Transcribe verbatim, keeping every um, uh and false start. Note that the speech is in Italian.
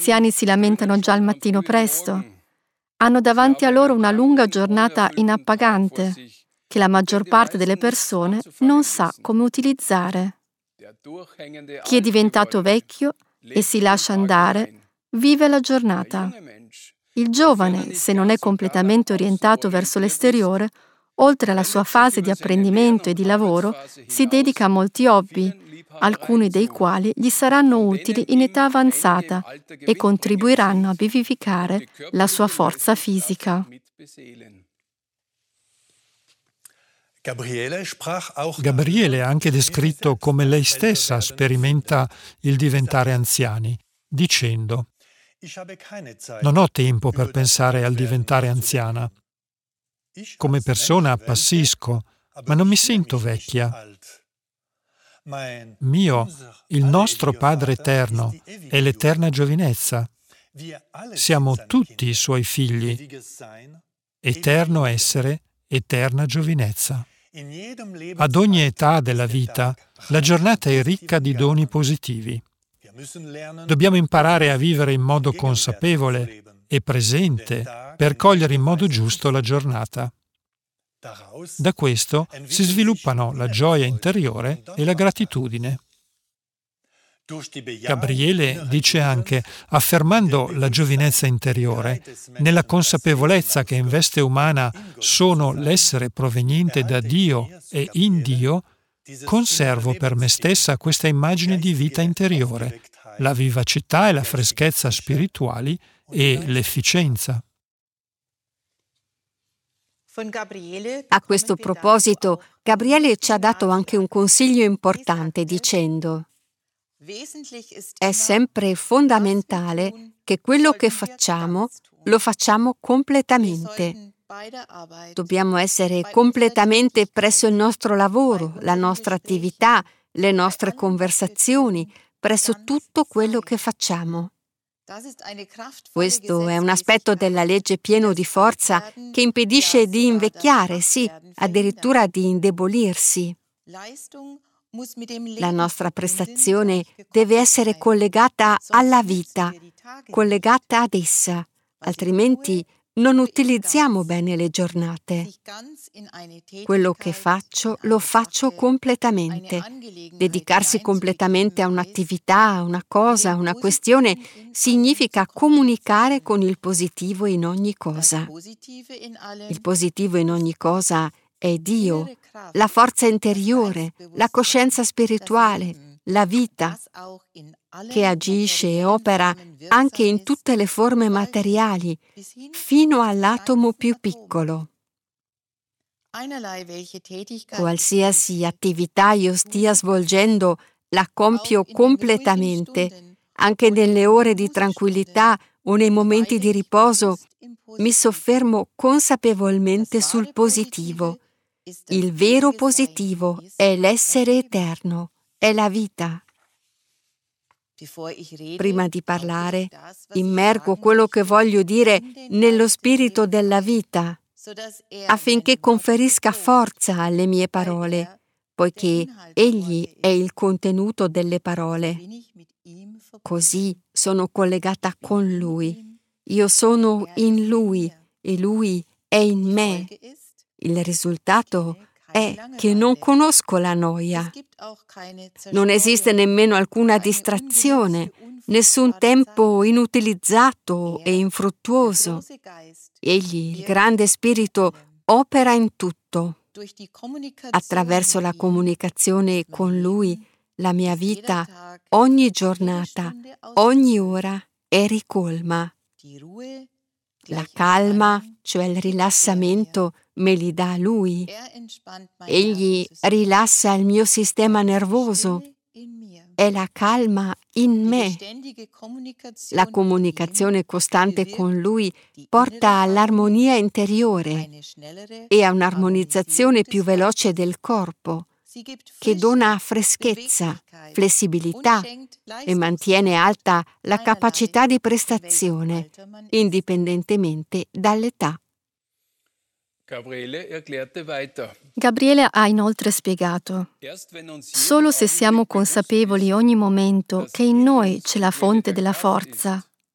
anziani si lamentano già al mattino presto. Hanno davanti a loro una lunga giornata inappagante, che la maggior parte delle persone non sa come utilizzare. Chi è diventato vecchio e si lascia andare, vive la giornata. Il giovane, se non è completamente orientato verso l'esteriore, oltre alla sua fase di apprendimento e di lavoro, si dedica a molti hobby, alcuni dei quali gli saranno utili in età avanzata e contribuiranno a vivificare la sua forza fisica. Gabriele ha anche descritto come lei stessa sperimenta il diventare anziani, dicendo: «Non ho tempo per pensare al diventare anziana. Come persona appassisco, ma non mi sento vecchia. Mio, il nostro Padre eterno, è l'eterna giovinezza. Siamo tutti i suoi figli. Eterno essere, eterna giovinezza. Ad ogni età della vita, la giornata è ricca di doni positivi. Dobbiamo imparare a vivere in modo consapevole e presente per cogliere in modo giusto la giornata. Da questo si sviluppano la gioia interiore e la gratitudine». Gabriele dice anche, affermando la giovinezza interiore, nella consapevolezza che in veste umana sono l'essere proveniente da Dio e in Dio, conservo per me stessa questa immagine di vita interiore, la vivacità e la freschezza spirituali e l'efficienza. A questo proposito, Gabriele ci ha dato anche un consiglio importante dicendo: è sempre fondamentale che quello che facciamo lo facciamo completamente. Dobbiamo essere completamente presso il nostro lavoro, la nostra attività, le nostre conversazioni, presso tutto quello che facciamo. Questo è un aspetto della legge pieno di forza che impedisce di invecchiare, sì, addirittura di indebolirsi. La nostra prestazione deve essere collegata alla vita, collegata ad essa, altrimenti non utilizziamo bene le giornate. Quello che faccio lo faccio completamente. Dedicarsi completamente a un'attività, a una cosa, a una questione, significa comunicare con il positivo in ogni cosa. Il positivo in ogni cosa è Dio, la forza interiore, la coscienza spirituale, la vita, che agisce e opera anche in tutte le forme materiali, fino all'atomo più piccolo. Qualsiasi attività io stia svolgendo, la compio completamente. Anche nelle ore di tranquillità o nei momenti di riposo, mi soffermo consapevolmente sul positivo. Il vero positivo è l'essere eterno, è la vita. Prima di parlare, immergo quello che voglio dire nello spirito della vita, affinché conferisca forza alle mie parole, poiché Egli è il contenuto delle parole. Così sono collegata con Lui. Io sono in Lui e Lui è in me. Il risultato è che non conosco la noia. Non esiste nemmeno alcuna distrazione, nessun tempo inutilizzato e infruttuoso. Egli, il grande spirito, opera in tutto. Attraverso la comunicazione con Lui, la mia vita, ogni giornata, ogni ora è ricolma. La calma, cioè il rilassamento, me li dà Lui. Egli rilassa il mio sistema nervoso. È la calma in me. La comunicazione costante con Lui porta all'armonia interiore e a un'armonizzazione più veloce del corpo, che dona freschezza, flessibilità e mantiene alta la capacità di prestazione, indipendentemente dall'età. Gabriele ha inoltre spiegato: solo se siamo consapevoli ogni momento che in noi c'è la fonte della forza,